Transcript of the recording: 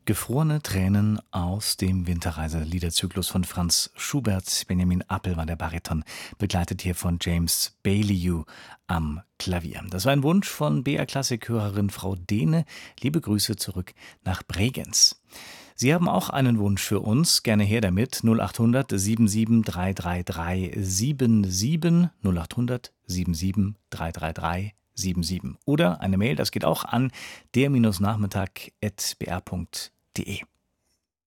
Gefrorene Tränen aus dem Winterreise-Liederzyklus von Franz Schubert. Benjamin Appel war der Bariton, begleitet hier von James Baillieu am Klavier. Das war ein Wunsch von BR-Klassik-Hörerin Frau Dehne. Liebe Grüße zurück nach Bregenz. Sie haben auch einen Wunsch für uns. Gerne her damit. 0800 77 333 77 0800 77 333 77. Oder eine Mail, das geht auch an der-nachmittag@br.de.